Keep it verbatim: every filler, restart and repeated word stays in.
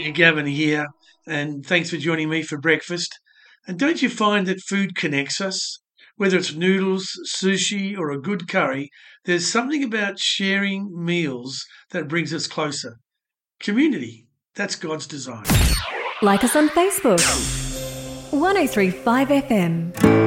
Peter Gavin here, and thanks for joining me for breakfast. And don't you find that food connects us? Whether it's noodles, sushi, or a good curry, there's something about sharing meals that brings us closer. Community, that's God's design. Like us on Facebook. one oh three point five F M.